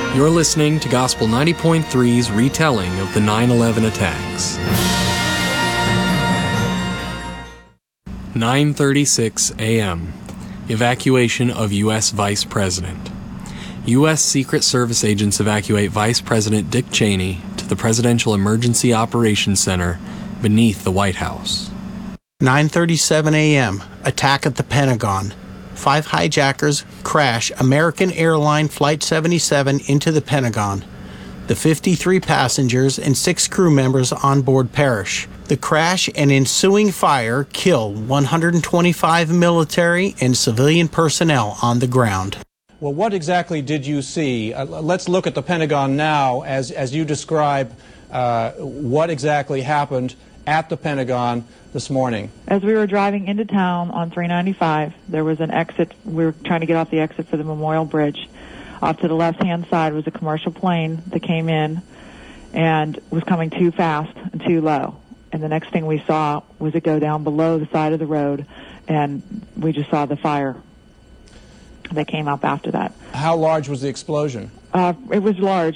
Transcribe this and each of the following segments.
You're listening to Gospel 90.3's retelling of the 9/11 attacks. 9:36 a.m. Evacuation of U.S. Vice President. U.S. Secret Service agents evacuate Vice President Dick Cheney to the Presidential Emergency Operations Center beneath the White House. 9:37 a.m. Attack at the Pentagon. 5 hijackers crash American Airline Flight 77 into the Pentagon. The 53 passengers and 6 crew members on board perish. The crash and ensuing fire kill 125 military and civilian personnel on the ground. Well, what exactly did you see? Let's look at the Pentagon now as you describe what exactly happened at the Pentagon this morning. As we were driving into town on 395, there was an exit. We were trying to get off the exit for the Memorial Bridge. Off to the left-hand side was a commercial plane that came in and was coming too fast and too low. And the next thing we saw was it go down below the side of the road, and we just saw the fire that came up after that. How large was the explosion? It was large.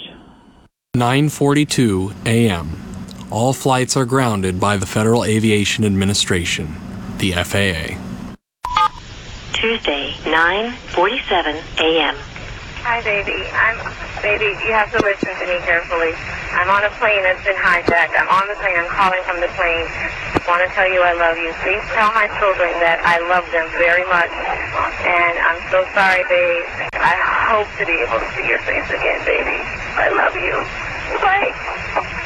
9:42 a.m. All flights are grounded by the Federal Aviation Administration, the FAA. Tuesday, 9:47 a.m. Hi, baby. Baby, you have to listen to me carefully. I'm on a plane that's been hijacked. I'm on the plane. I'm calling from the plane. I want to tell you I love you. Please tell my children that I love them very much. And I'm so sorry, babe. I hope to be able to see your face again, baby. I love you. Bye.